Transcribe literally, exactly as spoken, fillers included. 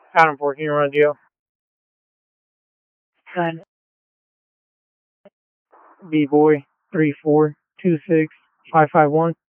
Adam four, can you run Geo? Nine. B boy three four two six five five one.